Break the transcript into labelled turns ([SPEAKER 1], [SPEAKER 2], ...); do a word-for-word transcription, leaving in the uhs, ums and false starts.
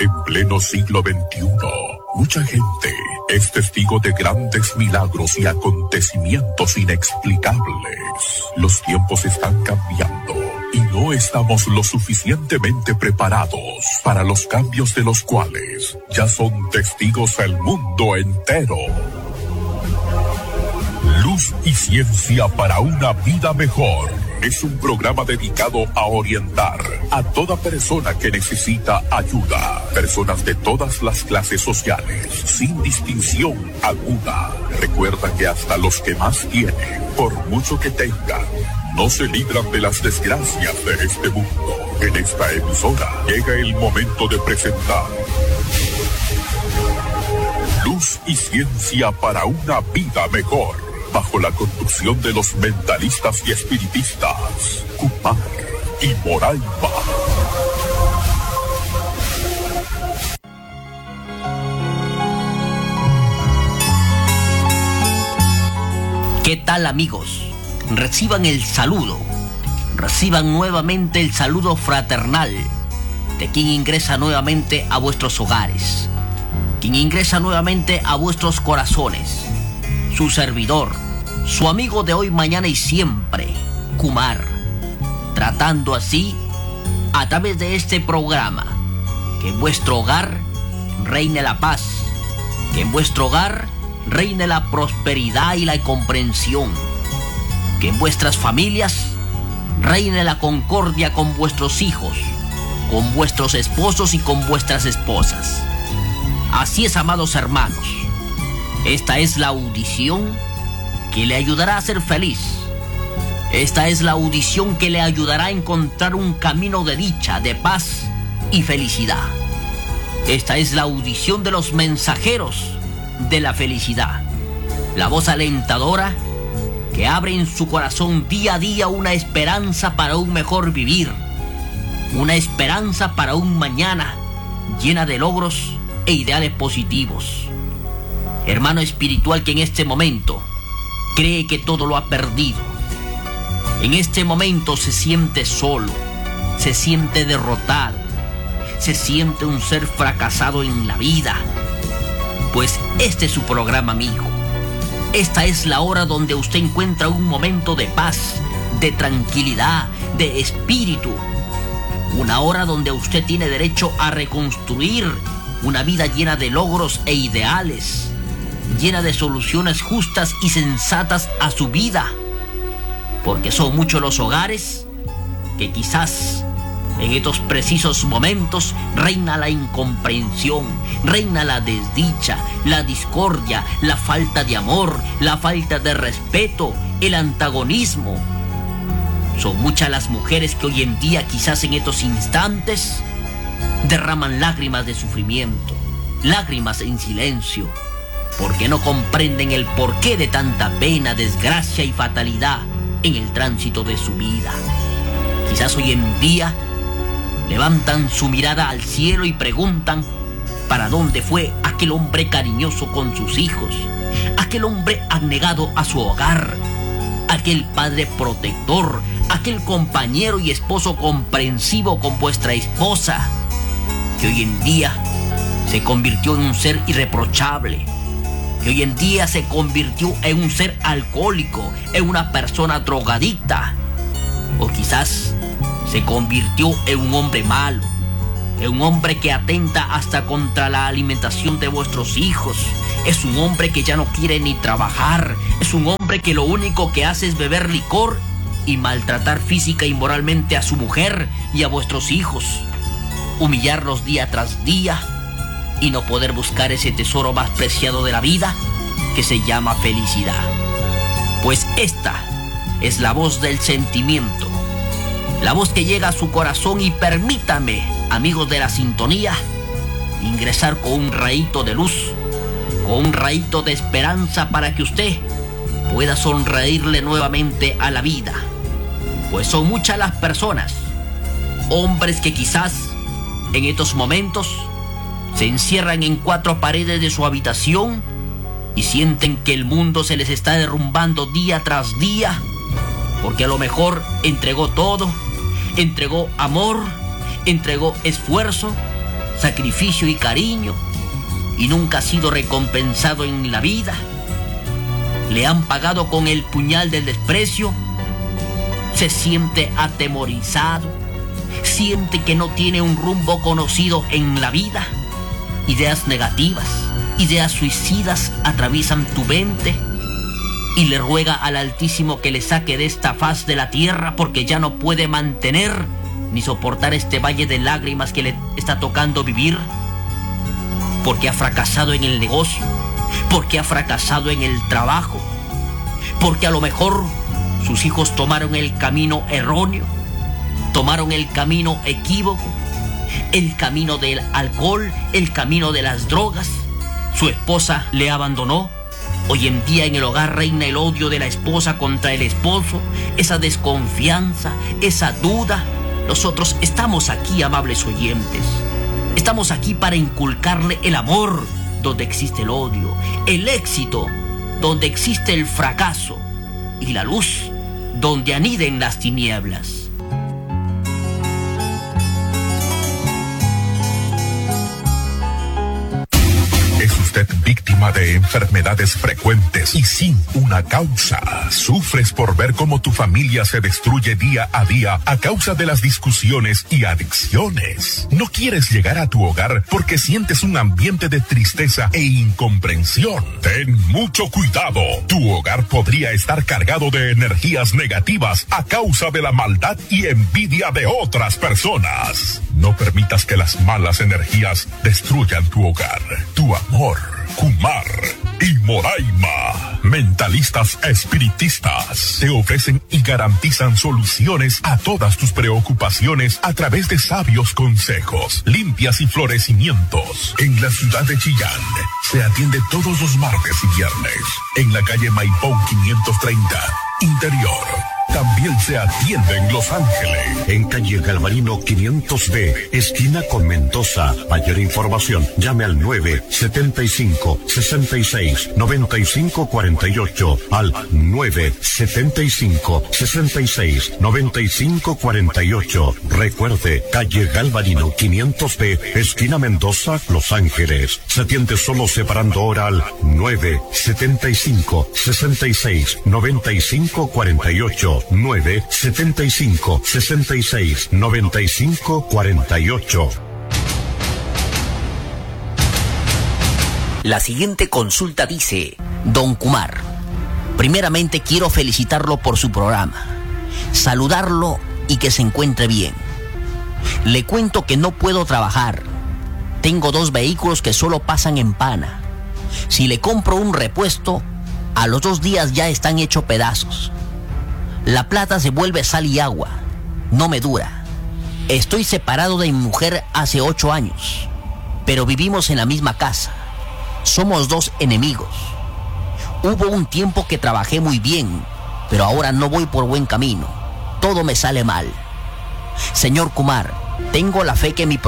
[SPEAKER 1] En pleno siglo veintiuno, mucha gente es testigo de grandes milagros y acontecimientos inexplicables. Los tiempos están cambiando y no estamos lo suficientemente preparados para los cambios de los cuales ya son testigos el mundo entero. Luz y ciencia para una vida mejor. Es un programa dedicado a orientar a toda persona que necesita ayuda. Personas de todas las clases sociales, sin distinción alguna. Recuerda que hasta los que más tienen, por mucho que tengan, no se libran de las desgracias de este mundo. En esta emisora llega el momento de presentar Luz y ciencia para una vida mejor, bajo la conducción de los mentalistas y espiritistas Kumar y Moraima.
[SPEAKER 2] ¿Qué tal, amigos? Reciban el saludo, reciban nuevamente el saludo fraternal de quien ingresa nuevamente a vuestros hogares, quien ingresa nuevamente a vuestros corazones. Su servidor, su amigo de hoy, mañana y siempre, Kumar, tratando así, a través de este programa, que en vuestro hogar reine la paz, que en vuestro hogar reine la prosperidad y la comprensión, que en vuestras familias reine la concordia con vuestros hijos, con vuestros esposos y con vuestras esposas. Así es, amados hermanos. Esta es la audición que le ayudará a ser feliz. Esta es la audición que le ayudará a encontrar un camino de dicha, de paz y felicidad. Esta es la audición de los mensajeros de la felicidad. La voz alentadora que abre en su corazón día a día una esperanza para un mejor vivir. Una esperanza para un mañana llena de logros e ideales positivos. Hermano espiritual que en este momento cree que todo lo ha perdido. En este momento se siente solo, se siente derrotado, se siente un ser fracasado en la vida. Pues este es su programa, amigo. Esta es la hora donde usted encuentra un momento de paz, de tranquilidad, de espíritu. Una hora donde usted tiene derecho a reconstruir una vida llena de logros e ideales, llena de soluciones justas y sensatas a su vida. Porque son muchos los hogares que quizás en estos precisos momentos reina la incomprensión, reina la desdicha, la discordia, la falta de amor, la falta de respeto, el antagonismo. Son muchas las mujeres que hoy en día, quizás en estos instantes, derraman lágrimas de sufrimiento, lágrimas en silencio, porque no comprenden el porqué de tanta pena, desgracia y fatalidad en el tránsito de su vida. Quizás hoy en día levantan su mirada al cielo y preguntan para dónde fue aquel hombre cariñoso con sus hijos, aquel hombre abnegado a su hogar, aquel padre protector, aquel compañero y esposo comprensivo con vuestra esposa, que hoy en día se convirtió en un ser irreprochable, que hoy en día se convirtió en un ser alcohólico, en una persona drogadicta, o quizás se convirtió en un hombre malo, en un hombre que atenta hasta contra la alimentación de vuestros hijos. Es un hombre que ya no quiere ni trabajar, es un hombre que lo único que hace es beber licor y maltratar física y moralmente a su mujer y a vuestros hijos, humillarlos día tras día y no poder buscar ese tesoro más preciado de la vida que se llama felicidad. Pues esta es la voz del sentimiento, la voz que llega a su corazón, y permítame, amigos de la sintonía, ingresar con un rayito de luz, con un rayito de esperanza para que usted pueda sonreírle nuevamente a la vida. Pues son muchas las personas, hombres que quizás en estos momentos se encierran en cuatro paredes de su habitación y sienten que el mundo se les está derrumbando día tras día, porque a lo mejor entregó todo, entregó amor, entregó esfuerzo, sacrificio y cariño y nunca ha sido recompensado en la vida. Le han pagado con el puñal del desprecio. Se siente atemorizado, siente que no tiene un rumbo conocido en la vida. Ideas negativas, ideas suicidas atraviesan tu mente y le ruega al Altísimo que le saque de esta faz de la tierra porque ya no puede mantener ni soportar este valle de lágrimas que le está tocando vivir, porque ha fracasado en el negocio, porque ha fracasado en el trabajo, porque a lo mejor sus hijos tomaron el camino erróneo, tomaron el camino equívoco, el camino del alcohol, el camino de las drogas. Su esposa le abandonó. Hoy en día en el hogar reina el odio de la esposa contra el esposo, esa desconfianza, esa duda. Nosotros estamos aquí, amables oyentes. Estamos aquí para inculcarle el amor donde existe el odio, el éxito donde existe el fracaso y la luz donde aniden las tinieblas.
[SPEAKER 1] ¿Es usted víctima de enfermedades frecuentes y sin una causa? ¿Sufres por ver cómo tu familia se destruye día a día a causa de las discusiones y adicciones? ¿No quieres llegar a tu hogar porque sientes un ambiente de tristeza e incomprensión? Ten mucho cuidado. Tu hogar podría estar cargado de energías negativas a causa de la maldad y envidia de otras personas. No permitas que las malas energías destruyan tu hogar, tu amor. Kumar y Moraima, mentalistas espiritistas, te ofrecen y garantizan soluciones a todas tus preocupaciones a través de sabios consejos, limpias y florecimientos. En la ciudad de Chillán se atiende todos los martes y viernes en la calle Maipón quinientos treinta, Interior. También se atiende en Los Ángeles,
[SPEAKER 3] en calle Galvarino quinientos B, esquina con Mendoza. Mayor información, llame al nueve setenta y cinco, sesenta y seis, noventa y cinco cuarenta y ocho, al nueve setenta y cinco, sesenta y seis, noventa y cinco cuarenta y ocho. Recuerde, calle Galvarino quinientos B, esquina Mendoza, Los Ángeles. Se atiende solo separando hora al nueve setenta y cinco, sesenta y seis, noventa y cinco cuarenta y ocho. nueve setenta y cinco, sesenta y seis, noventa y cinco cuarenta y ocho.
[SPEAKER 2] La siguiente consulta dice: Don Kumar, primeramente quiero felicitarlo por su programa, saludarlo y que se encuentre bien. Le cuento que no puedo trabajar. Tengo dos vehículos que solo pasan en pana. Si le compro un repuesto, a los dos días ya están hechos pedazos. La plata se vuelve sal y agua. No me dura. Estoy separado de mi mujer hace ocho años, pero vivimos en la misma casa. Somos dos enemigos. Hubo un tiempo que trabajé muy bien, pero ahora no voy por buen camino. Todo me sale mal. Señor Kumar, tengo la fe que mi